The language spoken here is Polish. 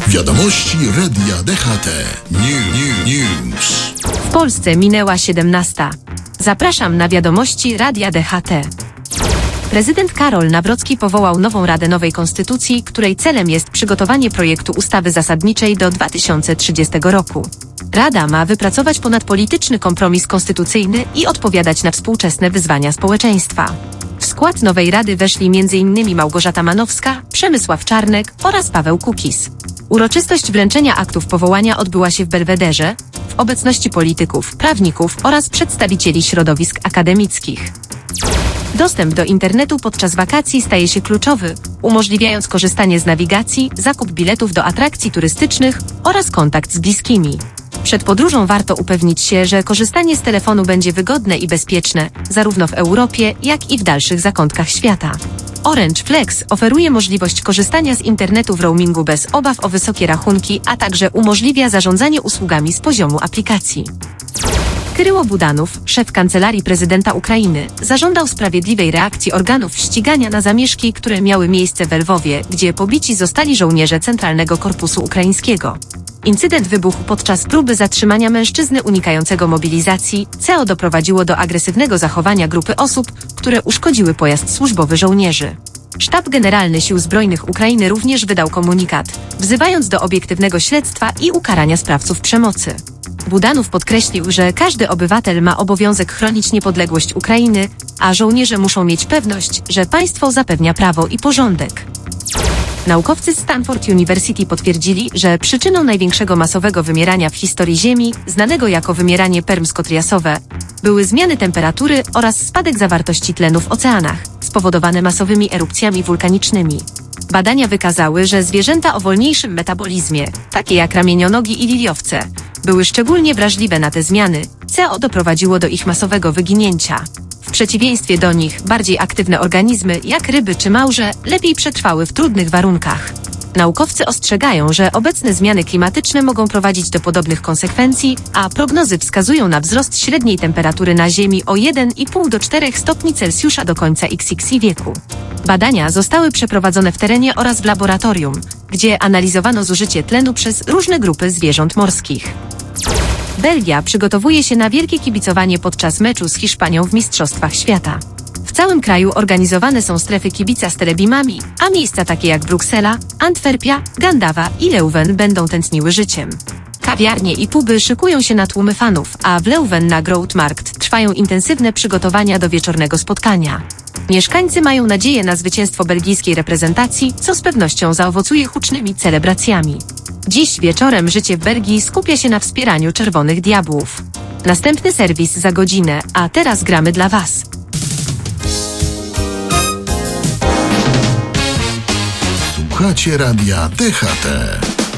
Wiadomości Radia DHT. News. W Polsce minęła 17. Zapraszam na wiadomości Radia DHT. Prezydent Karol Nawrocki powołał nową Radę Nowej Konstytucji, której celem jest przygotowanie projektu ustawy zasadniczej do 2030 roku. Rada ma wypracować ponadpolityczny kompromis konstytucyjny i odpowiadać na współczesne wyzwania społeczeństwa. W skład nowej Rady weszli m.in. Małgorzata Manowska, Przemysław Czarnek oraz Paweł Kukiz. Uroczystość wręczenia aktów powołania odbyła się w Belwederze, w obecności polityków, prawników oraz przedstawicieli środowisk akademickich. Dostęp do internetu podczas wakacji staje się kluczowy, umożliwiając korzystanie z nawigacji, zakup biletów do atrakcji turystycznych oraz kontakt z bliskimi. Przed podróżą warto upewnić się, że korzystanie z telefonu będzie wygodne i bezpieczne, zarówno w Europie, jak i w dalszych zakątkach świata. Orange Flex oferuje możliwość korzystania z internetu w roamingu bez obaw o wysokie rachunki, a także umożliwia zarządzanie usługami z poziomu aplikacji. Kyryło Budanów, szef Kancelarii Prezydenta Ukrainy, zażądał sprawiedliwej reakcji organów ścigania na zamieszki, które miały miejsce w Lwowie, gdzie pobici zostali żołnierze Centralnego Korpusu Ukraińskiego. Incydent wybuchł podczas próby zatrzymania mężczyzny unikającego mobilizacji, co doprowadziło do agresywnego zachowania grupy osób, które uszkodziły pojazd służbowy żołnierzy. Sztab Generalny Sił Zbrojnych Ukrainy również wydał komunikat, wzywając do obiektywnego śledztwa i ukarania sprawców przemocy. Budanów podkreślił, że każdy obywatel ma obowiązek chronić niepodległość Ukrainy, a żołnierze muszą mieć pewność, że państwo zapewnia prawo i porządek. Naukowcy z Stanford University potwierdzili, że przyczyną największego masowego wymierania w historii Ziemi, znanego jako wymieranie permsko-triasowe, były zmiany temperatury oraz spadek zawartości tlenu w oceanach, spowodowane masowymi erupcjami wulkanicznymi. Badania wykazały, że zwierzęta o wolniejszym metabolizmie, takie jak ramienionogi i liliowce, były szczególnie wrażliwe na te zmiany, co doprowadziło do ich masowego wyginięcia. W przeciwieństwie do nich, bardziej aktywne organizmy, jak ryby czy małże, lepiej przetrwały w trudnych warunkach. Naukowcy ostrzegają, że obecne zmiany klimatyczne mogą prowadzić do podobnych konsekwencji, a prognozy wskazują na wzrost średniej temperatury na Ziemi o 1,5 do 4 stopni Celsjusza do końca XX wieku. Badania zostały przeprowadzone w terenie oraz w laboratorium, gdzie analizowano zużycie tlenu przez różne grupy zwierząt morskich. Belgia przygotowuje się na wielkie kibicowanie podczas meczu z Hiszpanią w Mistrzostwach Świata. W całym kraju organizowane są strefy kibica z telebimami, a miejsca takie jak Bruksela, Antwerpia, Gandawa i Leuven będą tętniły życiem. Kawiarnie i puby szykują się na tłumy fanów, a w Leuven na Grootmarkt trwają intensywne przygotowania do wieczornego spotkania. Mieszkańcy mają nadzieję na zwycięstwo belgijskiej reprezentacji, co z pewnością zaowocuje hucznymi celebracjami. Dziś wieczorem życie w Belgii skupia się na wspieraniu Czerwonych Diabłów. Następny serwis za godzinę, a teraz gramy dla Was. Słuchacie Radia DHT.